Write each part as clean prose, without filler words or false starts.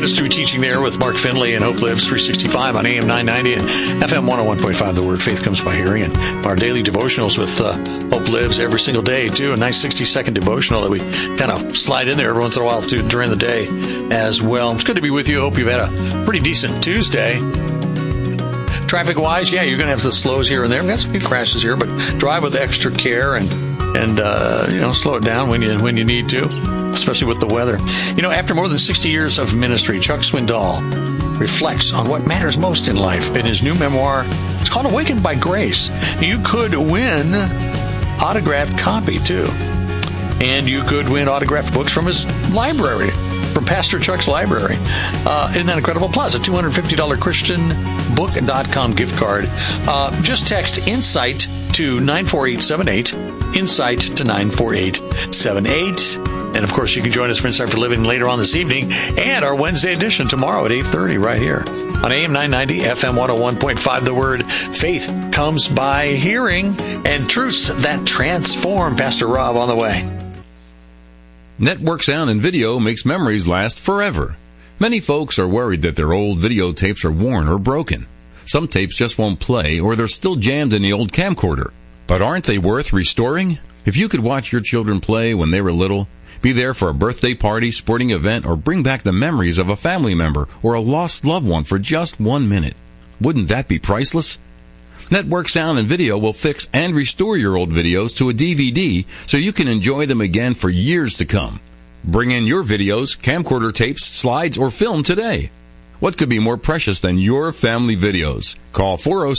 ministry teaching there with Mark Finley and Hope Lives 365 on AM 990 and FM 101.5. The Word Faith Comes by Hearing, and our daily devotionals with Hope Lives every single day too. A nice 60-second devotional that we kind of slide in there every once in a while too during the day as well. It's good to be with you. Hope you've had a pretty decent Tuesday. Traffic-wise, yeah, you're going to have the slows here and there. We've got some few crashes here, but drive with extra care and slow it down when you need to, especially with the weather. After more than 60 years of ministry, Chuck Swindoll reflects on what matters most in life in his new memoir. It's called Awakened by Grace. You could win autographed copy, too. And you could win autographed books from his library, from Pastor Chuck's library. Isn't that incredible? Plus, a $250 ChristianBook.com gift card. Just text INSIGHT to 94878. INSIGHT to 94878. And, of course, you can join us for Insight for Living later on this evening and our Wednesday edition tomorrow at 8:30 right here on AM 990, FM 101.5. The Word Faith Comes by Hearing, and truths that transform. Pastor Rob on the way. Network Sound and Video makes memories last forever. Many folks are worried that their old videotapes are worn or broken. Some tapes just won't play, or they're still jammed in the old camcorder. But aren't they worth restoring? If you could watch your children play when they were little, be there for a birthday party, sporting event, or bring back the memories of a family member or a lost loved one for just 1 minute, wouldn't that be priceless? Network Sound and Video will fix and restore your old videos to a DVD so you can enjoy them again for years to come. Bring in your videos, camcorder tapes, slides, or film today. What could be more precious than your family videos? Call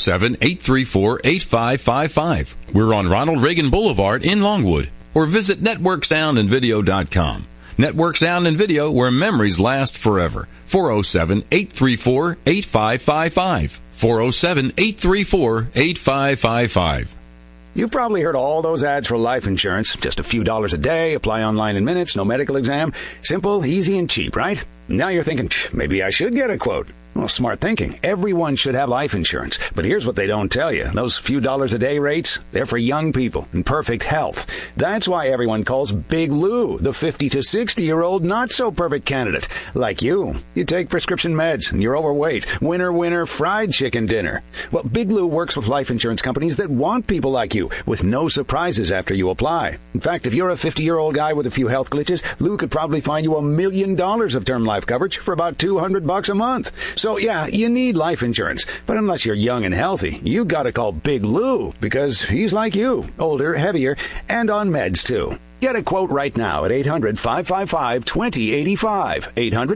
407-834-8555. We're on Ronald Reagan Boulevard in Longwood. Or visit NetworkSoundandVideo.com. Network Sound and Video, where memories last forever. 407-834-8555. 407-834-8555. You've probably heard all those ads for life insurance. Just a few dollars a day, apply online in minutes, no medical exam. Simple, easy, and cheap, right? Now you're thinking, maybe I should get a quote. Well, smart thinking. Everyone should have life insurance. But here's what they don't tell you. Those few dollars a day rates, they're for young people in perfect health. That's why everyone calls Big Lou the 50 to 60-year-old not-so-perfect candidate. Like you. You take prescription meds and you're overweight. Winner, winner, fried chicken dinner. Well, Big Lou works with life insurance companies that want people like you with no surprises after you apply. In fact, if you're a 50-year-old guy with a few health glitches, Lou could probably find you $1 million of term life coverage for about $200 a month. So, yeah, you need life insurance. But unless you're young and healthy, you gotta call Big Lou, because he's like you, older, heavier, and on meds, too. Get a quote right now at 800-555-2085,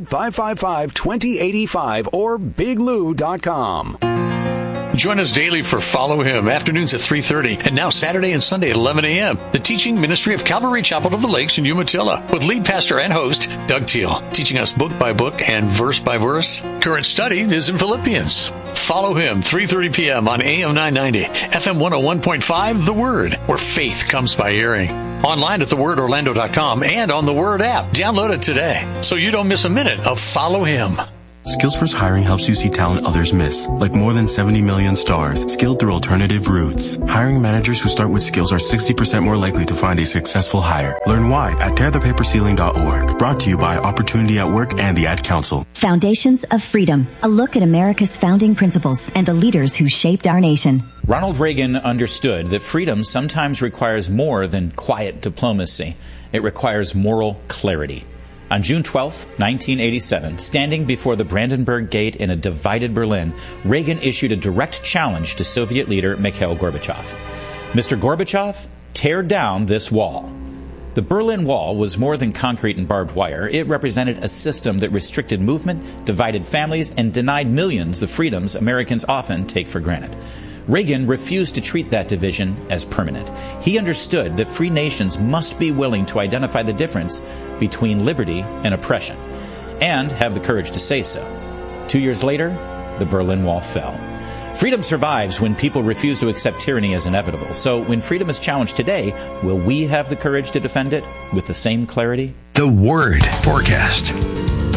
800-555-2085, or biglou.com. Join us daily for Follow Him, afternoons at 3:30, and now Saturday and Sunday at 11 a.m. The teaching ministry of Calvary Chapel of the Lakes in Umatilla, with lead pastor and host Doug Teal, teaching us book by book and verse by verse. Current study is in Philippians. Follow Him, 3:30 p.m. on AM 990, FM 101.5, The Word, where faith comes by hearing. Online at thewordorlando.com and on the Word app. Download it today so you don't miss a minute of Follow Him. Skills Hiring helps you see talent others miss, like more than 70 million stars, skilled through alternative routes. Hiring managers who start with skills are 60% more likely to find a successful hire. Learn why at tearthepaperceiling.org. Brought to you by Opportunity at Work and the Ad Council. Foundations of Freedom, a look at America's founding principles and the leaders who shaped our nation. Ronald Reagan understood that freedom sometimes requires more than quiet diplomacy. It requires moral clarity. On June 12, 1987, standing before the Brandenburg Gate in a divided Berlin, Reagan issued a direct challenge to Soviet leader Mikhail Gorbachev. Mr. Gorbachev, tear down this wall. The Berlin Wall was more than concrete and barbed wire. It represented a system that restricted movement, divided families, and denied millions the freedoms Americans often take for granted. Reagan refused to treat that division as permanent. He understood that free nations must be willing to identify the difference between liberty and oppression, and have the courage to say so. 2 years later, the Berlin Wall fell. Freedom survives when people refuse to accept tyranny as inevitable. So when freedom is challenged today, will we have the courage to defend it with the same clarity? The Word Forecast.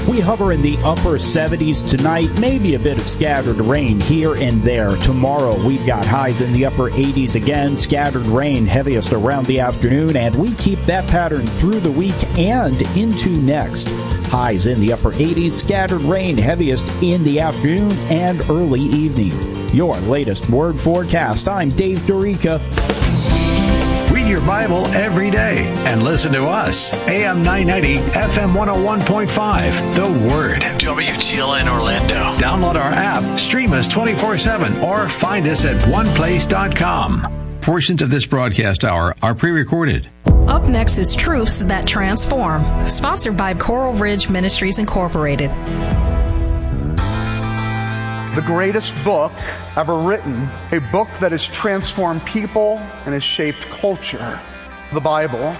We hover in the upper 70s tonight, maybe a bit of scattered rain here and there. Tomorrow we've got highs in the upper 80s again, scattered rain heaviest around the afternoon, and we keep that pattern through the week and into next. Highs in the upper 80s, scattered rain heaviest in the afternoon and early evening. Your latest word forecast. I'm Dave Dorica. Read your Bible every day and listen to us. AM 990, FM 101.5, The Word. WTLN Orlando. Download our app, stream us 24/7, or find us at oneplace.com. Portions of this broadcast hour are pre-recorded. Up next is Truths That Transform, sponsored by Coral Ridge Ministries Incorporated. The greatest book ever written, a book that has transformed people and has shaped culture, the Bible.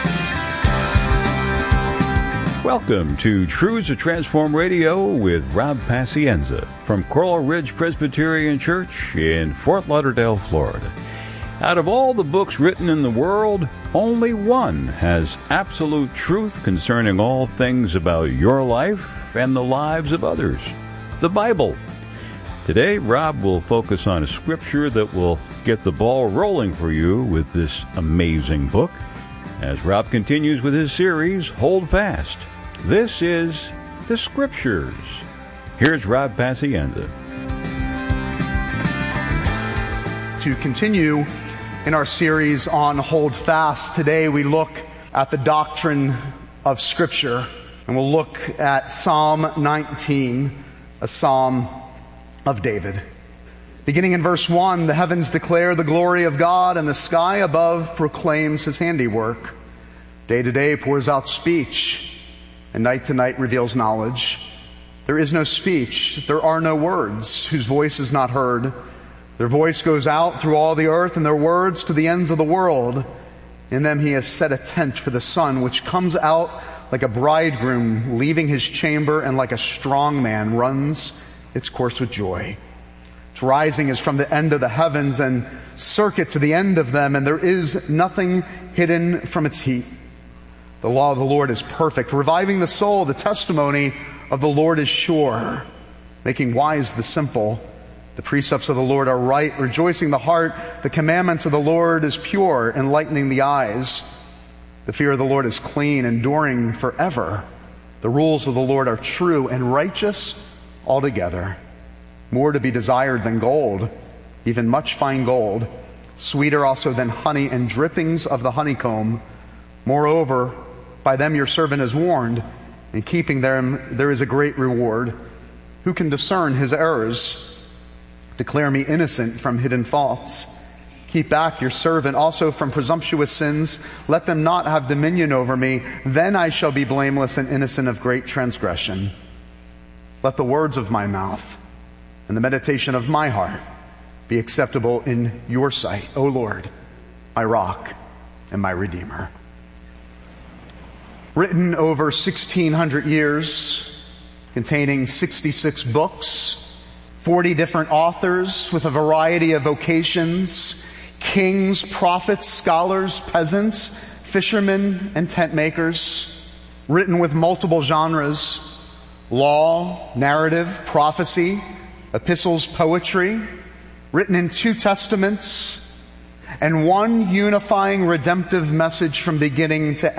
Welcome to Truths That Transform Radio with Rob Pacienza from Coral Ridge Presbyterian Church in Fort Lauderdale, Florida. Out of all the books written in the world, only one has absolute truth concerning all things about your life and the lives of others, the Bible. Today, Rob will focus on a scripture that will get the ball rolling for you with this amazing book. As Rob continues with his series, Hold Fast. This is the Scriptures. Here's Rob Pacienza. To continue in our series on Hold Fast, today we look at the doctrine of Scripture, and we'll look at Psalm 19, a psalm of David. Beginning in verse 1, the heavens declare the glory of God, and the sky above proclaims his handiwork. Day to day pours out speech, and night to night reveals knowledge. There is no speech, there are no words, whose voice is not heard. Their voice goes out through all the earth, and their words to the ends of the world. In them he has set a tent for the sun, which comes out like a bridegroom leaving his chamber, and like a strong man runs its course with joy. Its rising is from the end of the heavens, and circuit to the end of them, and there is nothing hidden from its heat. The law of the Lord is perfect, reviving the soul. The testimony of the Lord is sure, making wise the simple. The precepts of the Lord are right, rejoicing the heart. The commandments of the Lord is pure, enlightening the eyes. The fear of the Lord is clean, enduring forever. The rules of the Lord are true and righteous altogether. More to be desired than gold, even much fine gold, sweeter also than honey and drippings of the honeycomb. Moreover, by them your servant is warned. In keeping them there is a great reward. Who can discern his errors? Declare me innocent from hidden faults. Keep back your servant also from presumptuous sins. Let them not have dominion over me. Then I shall be blameless and innocent of great transgression. Let the words of my mouth and the meditation of my heart be acceptable in your sight, O Lord, my rock and my redeemer. Written over 1,600 years, containing 66 books, 40 different authors with a variety of vocations, kings, prophets, scholars, peasants, fishermen, and tent makers. Written with multiple genres: law, narrative, prophecy, epistles, poetry. Written in 2 testaments and one unifying redemptive message from beginning to